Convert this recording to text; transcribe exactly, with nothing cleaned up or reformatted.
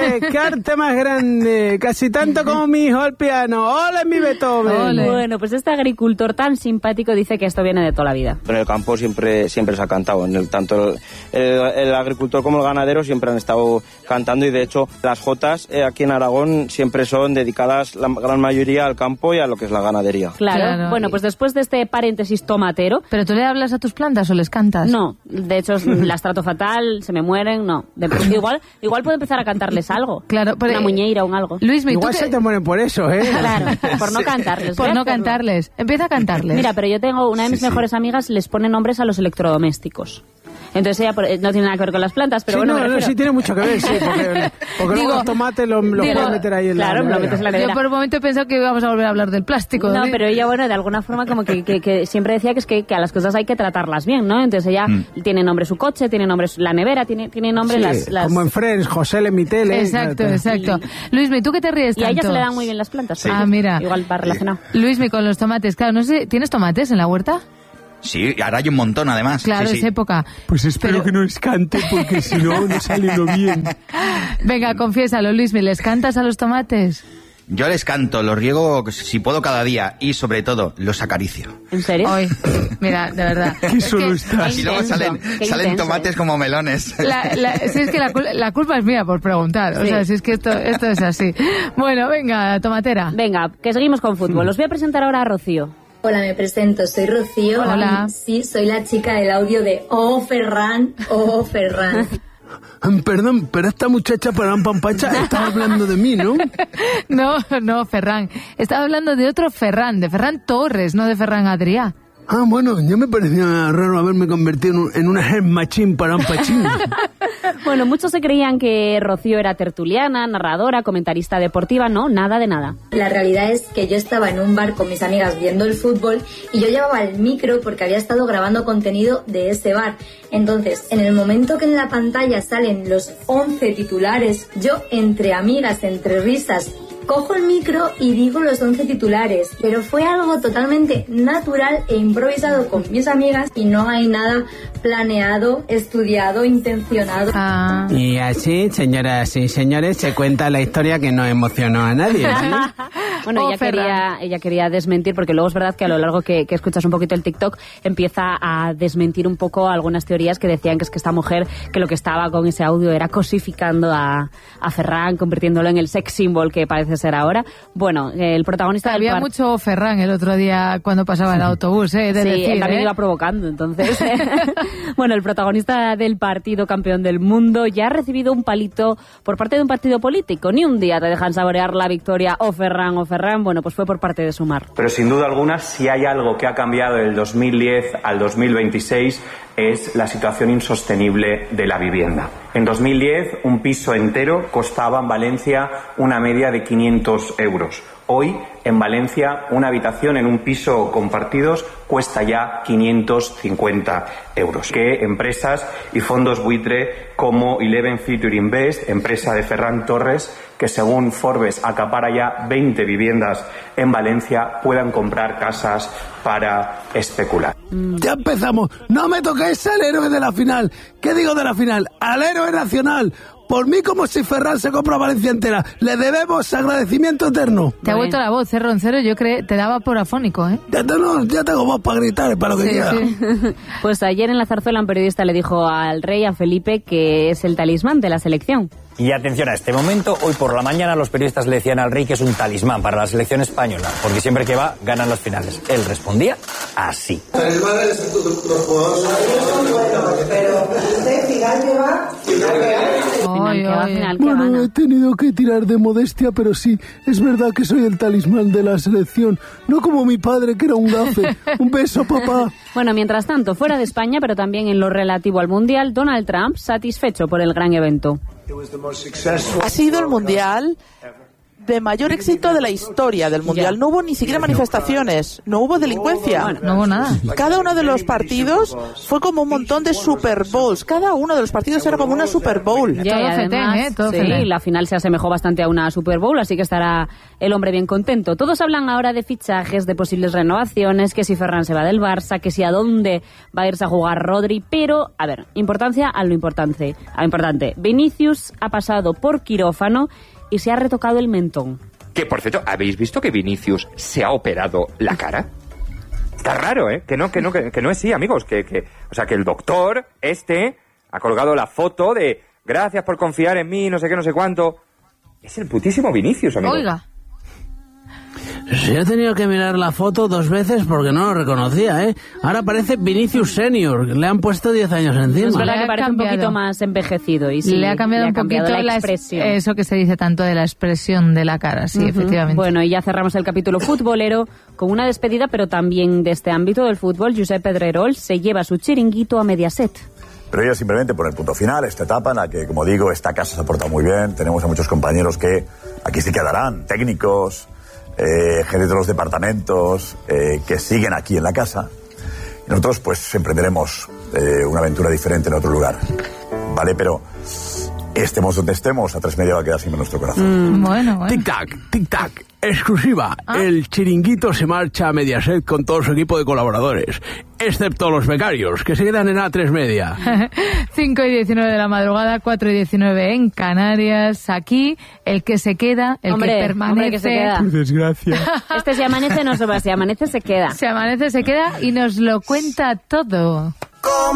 ¡Ole! ¡Qué arte más grande! Casi tanto como mi hijo al piano. ¡Ole, mi Beethoven! Ole. Bueno, pues este agricultor tan simpático dice que esto viene de toda la vida. En el campo siempre siempre se ha cantado. En el, tanto el, el, el agricultor como el ganadero siempre han estado cantando y de hecho las jotas eh, aquí en Aragón siempre son dedicadas la gran mayoría al campo y a lo que es la ganadería. Claro. claro. Bueno, pues después de este paréntesis tomatero... ¿Pero tú le hablas a tus plantas o les cantas? No, de hecho las trato fatal, se me mueren, no. De, igual, igual puedo empezar a cantarles algo. Claro, pero, una muñeira o un algo. Luis, igual ¿tú se te... te mueren por eso, ¿eh? Claro, por no cantarles. Por no cantarles. Empieza a cantarles. Mira, pero yo tengo una de mis sí, mejores sí. amigas, les pone nombres a los electrodomésticos. Entonces ella no tiene nada que ver con las plantas, pero sí, bueno, no, no, sí tiene mucho que ver, sí, porque, porque digo, luego los tomates los lo puedes meter ahí en claro, la lo metes en la nevera. Yo por un momento he pensado que íbamos a volver a hablar del plástico. No, ¿sí? Pero ella, bueno, de alguna forma como que, que, que siempre decía que es que, que a las cosas hay que tratarlas bien, ¿no? Entonces ella mm. tiene nombre su coche, tiene nombre la nevera, tiene, tiene nombre sí, las, las... como en Friends, José le mi tele. Exacto, exacto. Y... Luismi, ¿tú qué te ríes tanto? Y a ella se le dan muy bien las plantas. Sí. Ah, mira. Igual va relacionado. Luismi, con los tomates, claro, no sé, ¿tienes tomates en la huerta? Sí, ahora hay un montón además. Claro, sí, es sí. época. Pues espero Pero... que no les cante porque si no, no sale lo bien. Venga, confiésalo, Luismi, ¿les cantas a los tomates? Yo les canto, los riego si puedo cada día y sobre todo los acaricio. ¿En serio? Hoy, mira, de verdad. ¿Qué solo que, estás? Y luego salen, salen tomates como melones. La, la, si es que la, la culpa es mía por preguntar, sí. O sea, si es que esto, esto es así. Bueno, venga, tomatera. Venga, que seguimos con fútbol. Os voy a presentar ahora a Rocío. Hola, me presento, soy Rocío. Hola. Sí, soy la chica del audio de Oh, Ferran, Oh, Ferran. Perdón, pero esta muchacha Parán Pampacha estaba hablando de mí, ¿no? No, no, Ferran. Estaba hablando de otro Ferran, de Ferran Torres, no de Ferran Adrià. Ah, bueno, ya me parecía raro haberme convertido en, un, en una head machine para un pachín. Bueno, muchos se creían que Rocío era tertuliana, narradora, comentarista deportiva. No, nada de nada. La realidad es que yo estaba en un bar con mis amigas viendo el fútbol y yo llevaba el micro porque había estado grabando contenido de ese bar. Entonces, en el momento que en la pantalla salen los once titulares, yo entre amigas, entre risas, cojo el micro y digo los once titulares, pero fue algo totalmente natural e improvisado con mis amigas y no hay nada planeado, estudiado, intencionado. Ah. Y así, señoras y señores, se cuenta la historia que no emocionó a nadie, ¿sí? Bueno, oh, ella, quería, ella quería desmentir, porque luego es verdad que a lo largo que, que escuchas un poquito el TikTok empieza a desmentir un poco algunas teorías que decían que es que esta mujer, que lo que estaba con ese audio era cosificando a, a Ferran, convirtiéndolo en el sex symbol que parece ser ahora. Bueno, el protagonista del Había part... mucho Ferran el otro día cuando pasaba el autobús, ¿eh? De sí, decir, él también ¿eh? iba provocando, entonces. Bueno, el protagonista del partido campeón del mundo ya ha recibido un palito por parte de un partido político. Ni un día te dejan saborear la victoria o Ferran o Ferran. Bueno, pues fue por parte de Sumar. Pero sin duda alguna, si hay algo que ha cambiado del dos mil diez al dos mil veintiséis es la situación insostenible de la vivienda. En dos mil diez, un piso entero costaba en Valencia una media de quinientos euros. Hoy, en Valencia, una habitación en un piso compartidos cuesta ya quinientos cincuenta euros. Que empresas y fondos buitre como Eleven Future Invest, empresa de Ferran Torres, que según Forbes acapara ya veinte viviendas en Valencia, puedan comprar casas para especular. Ya empezamos. No me toquéis al héroe de la final. ¿Qué digo de la final? Al héroe nacional. Por mí, como si Ferran se compra Valencia entera. Le debemos agradecimiento eterno. Te ha vuelto la voz, ¿eh, Roncero? Yo creo te daba por afónico, ¿eh? Ya, te, no, ya tengo voz para gritar, para lo que sí, quiera. Sí. Pues ayer en la zarzuela un periodista le dijo al rey, a Felipe, que es el talismán de la selección. Y atención a este momento, hoy por la mañana los periodistas le decían al rey que es un talismán para la selección española, porque siempre que va, ganan los finales. Él respondía así. Talismán es los jugadores, pero usted final que va, final que va. Final que va, final que bueno, gana. he tenido que tirar de modestia, pero sí, es verdad que soy el talismán de la selección, no como mi padre, que era un gafe. Un beso, papá. Bueno, mientras tanto, fuera de España, pero también en lo relativo al Mundial, Donald Trump satisfecho por el gran evento. Ha sido el Mundial de mayor éxito de la historia del Mundial. No hubo ni siquiera manifestaciones, no hubo delincuencia. Bueno, no hubo nada. Cada uno de los partidos fue como un montón de Super Bowls. Cada uno de los partidos era como una Super Bowl. Ya, todo además, fetén, ¿eh? Todo sí, fetén. La final se asemejó bastante a una Super Bowl, así que estará el hombre bien contento. Todos hablan ahora de fichajes, de posibles renovaciones, que si Ferran se va del Barça, que si a dónde va a irse a jugar Rodri, pero, a ver, importancia a lo importante. A lo importante. Vinicius ha pasado por quirófano y se ha retocado el mentón. Que, por cierto, ¿habéis visto que Vinicius se ha operado la cara? Está raro, ¿eh? Que no, que no, que, que no es sí, amigos. Que, que, o sea, que el doctor este ha colgado la foto de gracias por confiar en mí, no sé qué, no sé cuánto. Es el putísimo Vinicius, amigos. Oiga. Sí, he tenido que mirar la foto dos veces porque no lo reconocía, ¿eh? Ahora parece Vinicius Senior, le han puesto diez años encima. Es verdad que parece un poquito más envejecido. Y sí, le ha cambiado le ha un cambiado poquito la la expresión. Es, eso que se dice tanto de la expresión de la cara, sí, uh-huh. efectivamente. Bueno, y ya cerramos el capítulo futbolero con una despedida, pero también de este ámbito del fútbol. Josep Pedrerol se lleva su chiringuito a Mediaset. Pero ella simplemente pone el punto final, esta etapa en la que, como digo, esta casa se ha portado muy bien. Tenemos a muchos compañeros que aquí sí quedarán, técnicos, eh, jefes de los departamentos, eh, que siguen aquí en la casa. Y nosotros, pues, emprenderemos eh, una aventura diferente en otro lugar. ¿Vale? Pero estemos donde estemos, a tres media va a quedar siempre nuestro corazón. Mm, bueno, bueno. Tic-tac, tic-tac. Exclusiva. ¿Ah? El chiringuito se marcha a Mediaset con todo su equipo de colaboradores, excepto los becarios, que se quedan en A tres media. cinco y diecinueve de la madrugada, cuatro y diecinueve en Canarias. Aquí, el que se queda, el hombre, que permanece... Hombre, que se queda. Por desgracia. Este si amanece no se va, si amanece se queda. Se amanece se queda y nos lo cuenta todo.